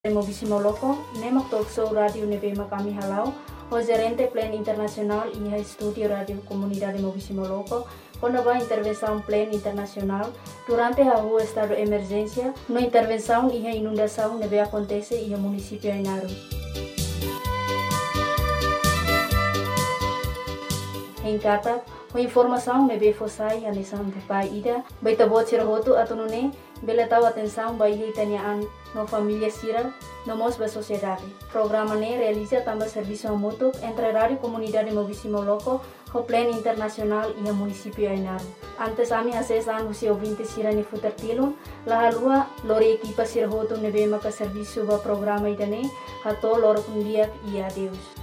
Movíssimo Loco, Nemak Talk Show Rádio Nebema kami halau, o gerente Plan Internacional e Estúdio Rádio Comunidade Movíssimo Loco, quando a intervenção Plan Internacional, durante a rua estado de emergência, na intervenção e a inundação neve acontece em município Ainaru. Em Kata, a informação neve fossai a nesam de pai ida, baita bot sirahoto atunune, bela tahu atenção bai hitaniaan no família sira, no mos ba sociedade. Programa ne realiza também serviço mútuo entre Rádio Comunidade Movíssimo Loco, o Plan Internacional e o município Ainaru. Antes ami acesan usi ouvinte sira ni futertilun, la halua lori equipa sirahoto neve maka serviço ba programa idane, hato loro kundiak e adeus.